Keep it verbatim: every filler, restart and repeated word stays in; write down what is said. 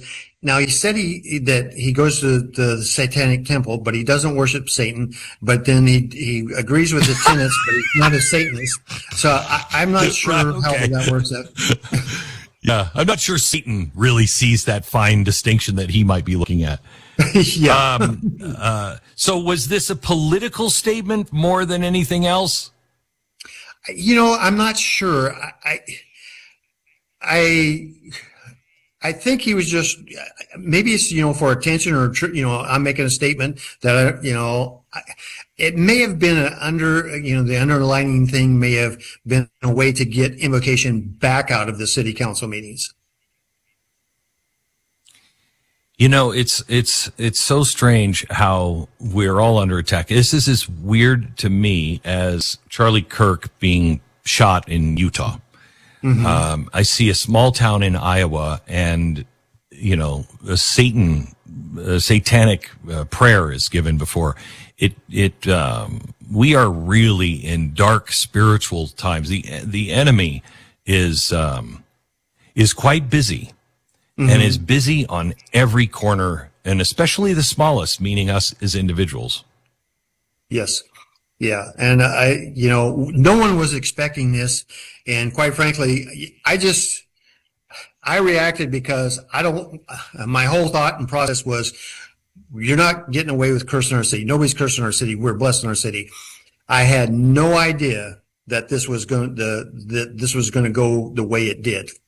now he said he that he goes to the Satanic Temple, but he doesn't worship Satan. But then he he agrees with the tenets, but he's not a Satanist. So I, I'm not sure Right, okay. how that works out. Yeah, I'm not sure Satan really sees that fine distinction that he might be looking at. Yeah. Um, uh, so was this a political statement more than anything else? You know, I'm not sure. I, I, I think he was just, maybe it's, you know, for attention or, you know, I'm making a statement that, I, you know, I, it may have been an under, you know, the underlining thing may have been a way to get invocation back out of the city council meetings. You know, it's it's it's so strange how we're all under attack. This is as weird to me as Charlie Kirk being shot in Utah. Mm-hmm. Um, I see a small town in Iowa, and you know, a Satan, a satanic uh, prayer is given before it. It um, we are really in dark spiritual times. the The enemy is um, is quite busy. Mm-hmm. And is busy on every corner, and especially the smallest, meaning us as individuals. Yes. Yeah. And I, you know, no one was expecting this. And quite frankly, I just, I reacted because I don't, my whole thought and process was, you're not getting away with cursing our city. Nobody's cursing our city. We're blessed in our city. I had no idea that this was going to, that this was going to go the way it did.